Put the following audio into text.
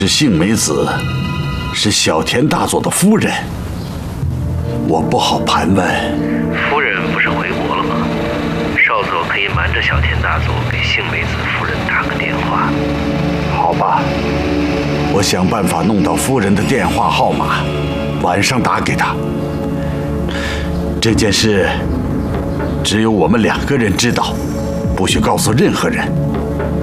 是杏梅子，是小田大佐的夫人，我不好盘问。 夫人不是回国了吗？少佐可以瞒着小田大佐给杏梅子夫人打个电话。 好吧，我想办法弄到夫人的电话号码，晚上打给她。这件事只有我们2个人知道，不许告诉任何人。